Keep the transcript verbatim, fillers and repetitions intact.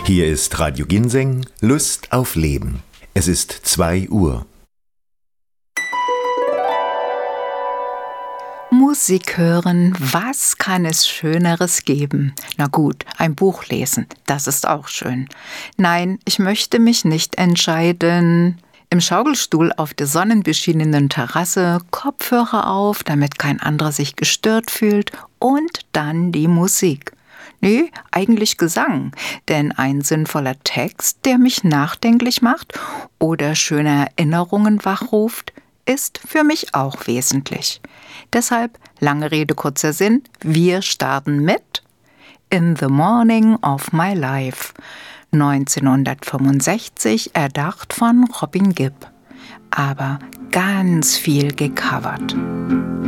Hier ist Radio Ginseng, Lust auf Leben. Es ist zwei Uhr. Musik hören, was kann es Schöneres geben? Na gut, ein Buch lesen, das ist auch schön. Nein, ich möchte mich nicht entscheiden. Im Schaukelstuhl auf der sonnenbeschienenen Terrasse, Kopfhörer auf, damit kein anderer sich gestört fühlt, und dann die Musik. Nee, eigentlich Gesang, denn ein sinnvoller Text, der mich nachdenklich macht oder schöne Erinnerungen wachruft, ist für mich auch wesentlich. Deshalb, lange Rede, kurzer Sinn, wir starten mit In the Morning of My Life, neunzehnhundertfünfundsechzig, erdacht von Robin Gibb, aber ganz viel gecovert.